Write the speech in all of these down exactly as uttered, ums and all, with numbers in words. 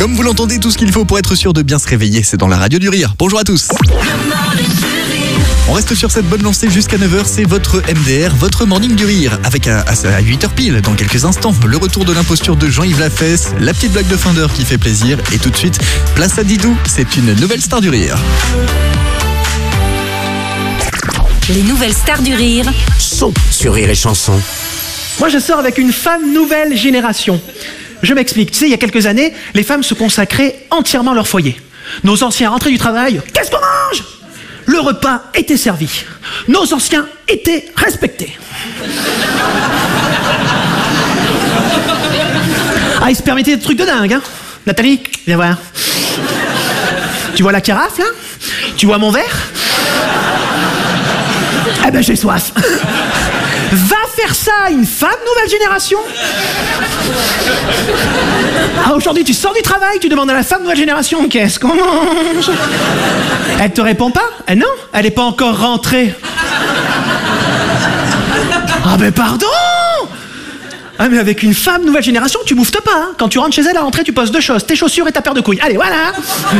Comme vous l'entendez, tout ce qu'il faut pour être sûr de bien se réveiller, c'est dans la radio du rire. Bonjour à tous. On reste sur cette bonne lancée jusqu'à neuf heures, c'est votre M D R, votre morning du rire. Avec à, à huit heures pile, dans quelques instants, le retour de l'imposture de Jean-Yves Lafesse, la petite blague de fin d'heure qui fait plaisir. Et tout de suite, place à Didou, c'est une nouvelle star du rire. Les nouvelles stars du rire sont sur Rire et Chanson. Moi, je sors avec une femme nouvelle génération. Je m'explique. Tu sais, il y a quelques années, les femmes se consacraient entièrement à leur foyer. Nos anciens rentraient du travail. Qu'est-ce qu'on mange ? Le repas était servi. Nos anciens étaient respectés. Ah, ils se permettaient des trucs de dingue, hein. Nathalie, viens voir. Tu vois la carafe, là ? Tu vois mon verre ? Eh ben, j'ai soif. Va faire ça à une femme nouvelle génération. Ah, aujourd'hui, tu sors du travail, tu demandes à la femme nouvelle génération, qu'est-ce qu'on mange ? Elle te répond pas ? Eh non, elle n'est pas encore rentrée. Ah ben pardon ! Ah mais avec une femme nouvelle génération, tu mouftes pas, hein. Quand tu rentres chez elle à l'entrée, tu poses deux choses, tes chaussures et ta paire de couilles. Allez, voilà.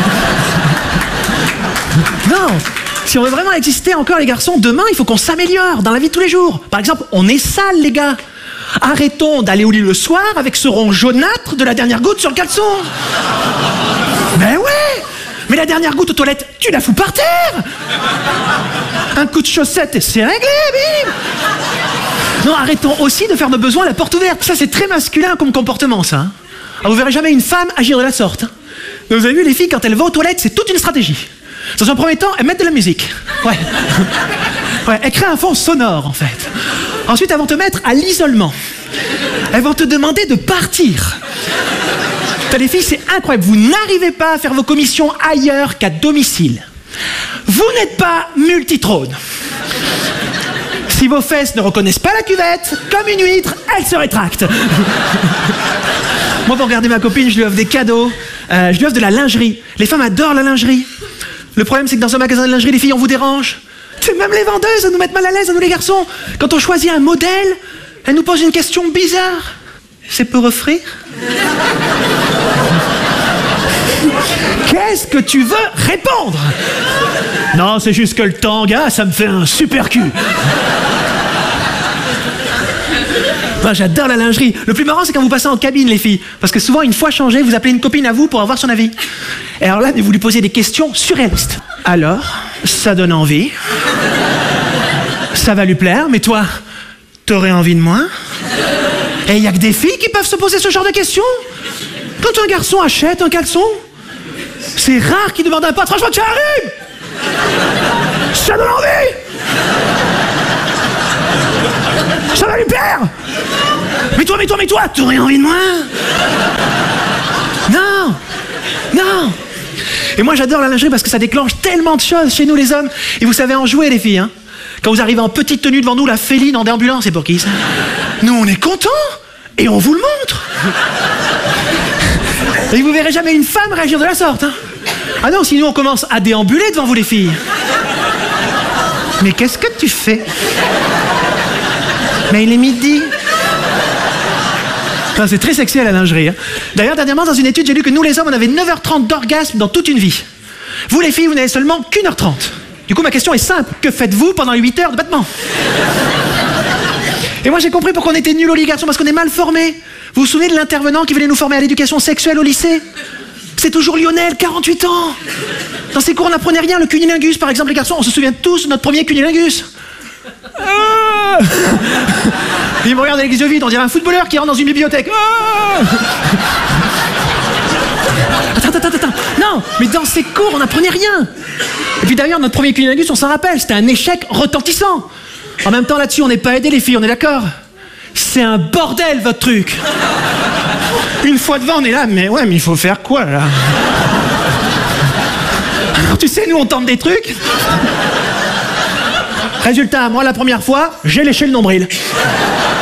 Non. Si on veut vraiment exister encore, les garçons, demain, il faut qu'on s'améliore dans la vie de tous les jours. Par exemple, on est sale, les gars. Arrêtons d'aller au lit le soir avec ce rond jaunâtre de la dernière goutte sur le caleçon. Ben ouais. Mais la dernière goutte aux toilettes, tu la fous par terre. Un coup de chaussette et c'est réglé, bim. Non, arrêtons aussi de faire nos besoins à la porte ouverte. Ça, c'est très masculin comme comportement, ça. Alors, vous verrez jamais une femme agir de la sorte. Mais vous avez vu, les filles, quand elles vont aux toilettes, c'est toute une stratégie. Dans un premier temps, elles mettent de la musique. Ouais. Ouais, elles créent un fond sonore, en fait. Ensuite, elles vont te mettre à l'isolement. Elles vont te demander de partir. T'as les filles, c'est incroyable. Vous n'arrivez pas à faire vos commissions ailleurs qu'à domicile. Vous n'êtes pas multitrône. Si vos fesses ne reconnaissent pas la cuvette, comme une huître, elles se rétractent. Moi, pour regarder ma copine, je lui offre des cadeaux. Euh, je lui offre de la lingerie. Les femmes adorent la lingerie. Le problème, c'est que dans un magasin de lingerie, les filles, on vous dérange. C'est même les vendeuses, elles nous mettent mal à l'aise, à nous les garçons. Quand on choisit un modèle, elles nous posent une question bizarre. C'est pour offrir ? Qu'est-ce que tu veux répondre ? Non, c'est juste que le tanga, ça me fait un super cul. Moi, j'adore la lingerie. Le plus marrant, c'est quand vous passez en cabine, les filles. Parce que souvent, une fois changé, vous appelez une copine à vous pour avoir son avis. Et alors là, vous lui posez des questions surréalistes. Alors, ça donne envie. Ça va lui plaire, mais toi, t'aurais envie de moi ? Et il n'y a que des filles qui peuvent se poser ce genre de questions. Quand un garçon achète un caleçon, c'est rare qu'il demande à un pote, franchement, tu arrives ? Ça donne envie ! Ça va lui plaire ! Mais toi, mais toi, mais toi, t'aurais envie de moi ? Non ! Non ! Et moi, j'adore la lingerie parce que ça déclenche tellement de choses chez nous, les hommes. Et vous savez en jouer, les filles, hein. Quand vous arrivez en petite tenue devant nous, la féline en déambulant, c'est pour qui, ça ? Nous, on est contents et on vous le montre. Et vous verrez jamais une femme réagir de la sorte, hein. Ah non, sinon on commence à déambuler devant vous, les filles. Mais qu'est-ce que tu fais ? Mais il est midi. Enfin, c'est très sexy à la lingerie, hein. D'ailleurs, dernièrement, dans une étude, j'ai lu que nous, les hommes, on avait neuf heures trente d'orgasme dans toute une vie. Vous, les filles, vous n'avez seulement qu'une heure trente. Du coup, ma question est simple. Que faites-vous pendant les huit heures de battement ? Et moi, j'ai compris pourquoi on était nuls au lit, garçons, parce qu'on est mal formés. Vous vous souvenez de l'intervenant qui venait nous former à l'éducation sexuelle au lycée ? C'est toujours Lionel, quarante-huit ans. Dans ses cours, on n'apprenait rien. Le cunilingus, par exemple, les garçons, on se souvient tous de notre premier cunilingus. Ah il me regarde avec les yeux vides, on dirait un footballeur qui rentre dans une bibliothèque. Ah attends, attends, attends, attends. Non, mais dans ces cours, on n'apprenait rien. Et puis d'ailleurs, notre premier cunilingus, on s'en rappelle, c'était un échec retentissant. En même temps, là-dessus, on n'est pas aidés, les filles, on est d'accord ? C'est un bordel, votre truc. Une fois devant, on est là, mais ouais, mais il faut faire quoi, là ? Alors, tu sais, nous, on tente des trucs. Résultat, moi, la première fois, j'ai léché le nombril.